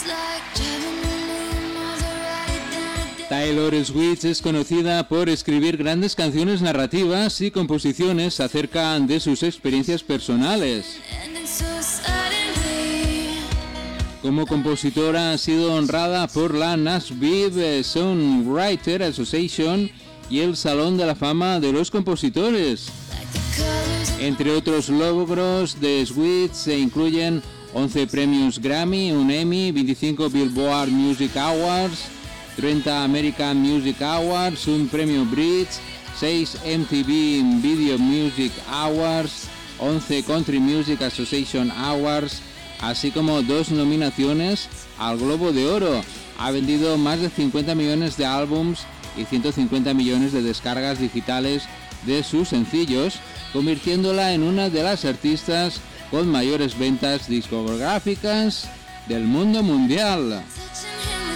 Taylor Swift es conocida por escribir grandes canciones narrativas y composiciones acerca de sus experiencias personales. Como compositora ha sido honrada por la Nashville Songwriter Association y el Salón de la Fama de los Compositores. Entre otros logros de Swift se incluyen 11 premios Grammy, un Emmy, 25 Billboard Music Awards, 30 American Music Awards, un premio Brit, 6 MTV Video Music Awards, 11 Country Music Association Awards, así como 2 nominaciones al Globo de Oro. Ha vendido más de 50 millones de álbums y 150 millones de descargas digitales de sus sencillos, convirtiéndola en una de las artistas con mayores ventas discográficas del mundo mundial.